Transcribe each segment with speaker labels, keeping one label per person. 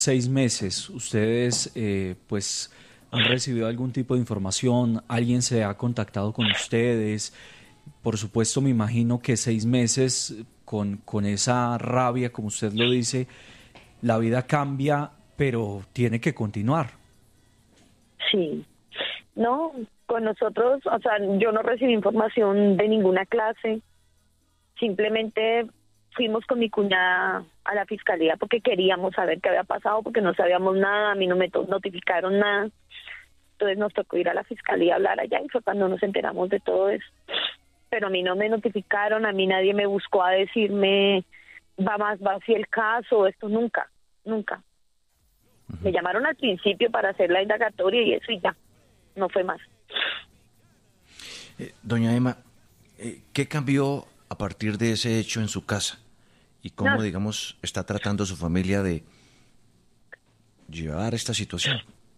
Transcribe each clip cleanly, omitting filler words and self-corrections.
Speaker 1: 6 meses, ustedes pues han recibido algún tipo de información, alguien se ha contactado con ustedes. Por supuesto, me imagino que 6 meses con esa rabia, como usted lo dice, la vida cambia, pero tiene que continuar.
Speaker 2: Sí, no, con nosotros, o sea, yo no recibí información de ninguna clase, simplemente fuimos con mi cuñada a la fiscalía porque queríamos saber qué había pasado, porque no sabíamos nada, a mí no me notificaron nada, entonces nos tocó ir a la fiscalía a hablar allá y fue cuando nos enteramos de todo eso. Pero a mí no me notificaron, a mí nadie me buscó a decirme, va así el caso, esto nunca, nunca. Me llamaron al principio para hacer la indagatoria y eso y ya, no fue más.
Speaker 3: Doña Emma, ¿qué cambió a partir de ese hecho en su casa? ¿Y cómo,
Speaker 2: No,
Speaker 3: digamos, está tratando su familia de llevar esta situación?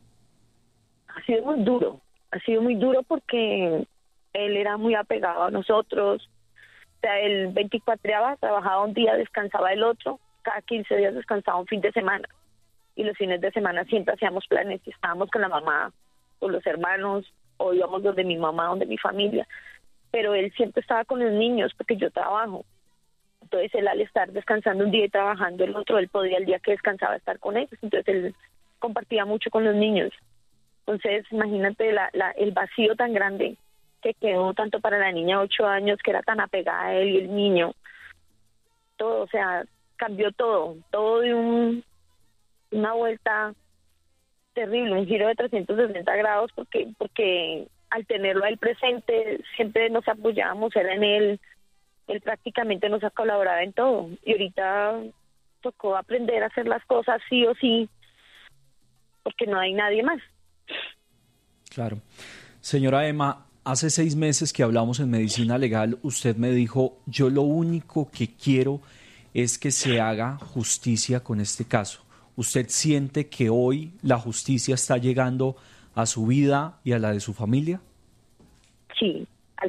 Speaker 2: ha sido muy duro porque él era muy apegado a nosotros, o sea, él 24 horas trabajaba un día, descansaba el otro, cada 15 días descansaba un fin de semana, y los fines de semana siempre hacíamos planes, y estábamos con la mamá, con los hermanos, o íbamos donde mi mamá, donde mi familia, pero él siempre estaba con los niños porque yo trabajo. Entonces él al estar descansando un día y trabajando el otro, él podía el día que descansaba estar con ellos. Entonces él compartía mucho con los niños. Entonces imagínate el vacío tan grande que quedó tanto para la niña de 8 años que era tan apegada a él y el niño. Todo, o sea, cambió todo de una vuelta terrible, un giro de 360 grados porque al tenerlo a él presente siempre nos apoyábamos, era en él prácticamente nos ha colaborado en todo y ahorita tocó aprender a hacer las cosas sí o sí porque no hay nadie más.
Speaker 1: Claro. Señora Emma, hace 6 meses que hablamos en medicina legal, usted me dijo, yo lo único que quiero es que se haga justicia con este caso. ¿Usted siente que hoy la justicia está llegando a su vida y a la de su familia?
Speaker 2: Sí,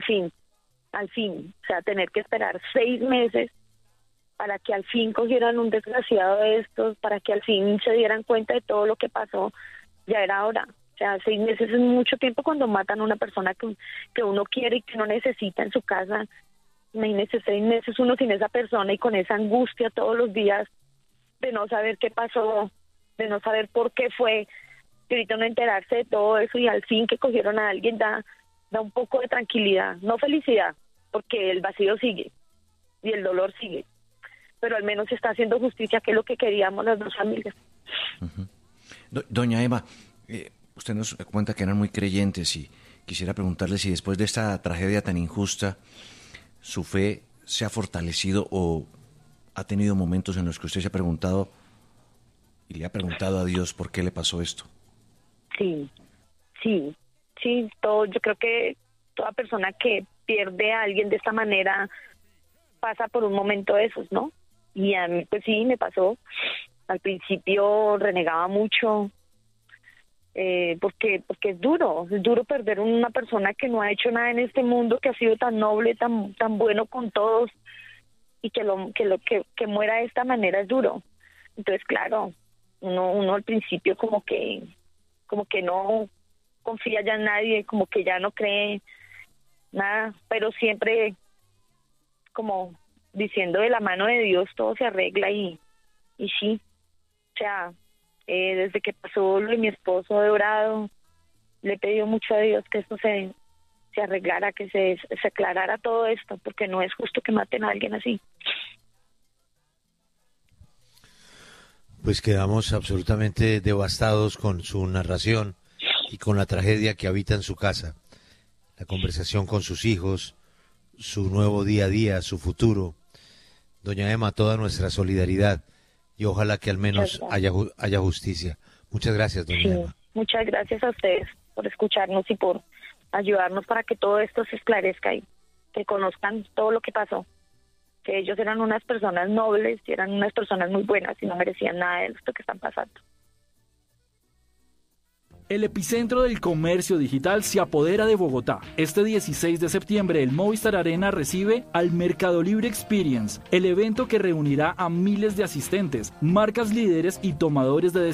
Speaker 2: al fin, o sea, tener que esperar 6 meses para que al fin cogieran un desgraciado de estos, para que al fin se dieran cuenta de todo lo que pasó, ya era hora. O sea, 6 meses es mucho tiempo cuando matan a una persona que uno quiere y que uno necesita en su casa. Imagínese 6 meses uno sin esa persona y con esa angustia todos los días de no saber qué pasó, de no saber por qué fue, y ahorita no enterarse de todo eso y al fin que cogieron a alguien da un poco de tranquilidad, no felicidad, porque el vacío sigue y el dolor sigue, pero al menos se está haciendo justicia, que es lo que queríamos las dos familias.
Speaker 3: Uh-huh. Doña Emma, usted nos cuenta que eran muy creyentes y quisiera preguntarle si después de esta tragedia tan injusta, su fe se ha fortalecido o ha tenido momentos en los que usted se ha preguntado y le ha preguntado a Dios por qué le pasó esto.
Speaker 2: Sí, sí, todo, yo creo que toda persona que pierde a alguien de esta manera pasa por un momento de esos, ¿no? Y a mí pues sí, me pasó. Al principio renegaba mucho, porque es duro perder una persona que no ha hecho nada en este mundo, que ha sido tan noble, tan bueno con todos, y que muera de esta manera es duro. Entonces, claro, uno al principio como que no confía ya en nadie, como que ya no cree nada, pero siempre como diciendo de la mano de Dios todo se arregla y sí, o sea, desde que pasó lo de mi esposo he orado, le he pedido mucho a Dios que esto se arreglara, que se aclarara todo esto, porque no es justo que maten a alguien así.
Speaker 4: Pues quedamos absolutamente devastados con su narración y con la tragedia que habita en su casa, la conversación con sus hijos, su nuevo día a día, su futuro. Doña Emma, toda nuestra solidaridad y ojalá que al menos haya justicia. Muchas gracias, doña Emma.
Speaker 2: Muchas gracias a ustedes por escucharnos y por ayudarnos para que todo esto se esclarezca y que conozcan todo lo que pasó. Que ellos eran unas personas nobles y eran unas personas muy buenas y no merecían nada de esto que están pasando.
Speaker 5: El epicentro del comercio digital se apodera de Bogotá. Este 16 de septiembre el Movistar Arena recibe al Mercado Libre Experience, el evento que reunirá a miles de asistentes, marcas líderes y tomadores de